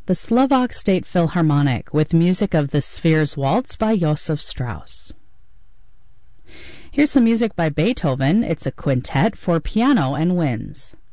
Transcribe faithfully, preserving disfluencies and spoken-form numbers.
the Slovak State Philharmonic with music of the Sphere's Waltz by Josef Strauss. Here's some music by Beethoven. It's a quintet for piano and winds.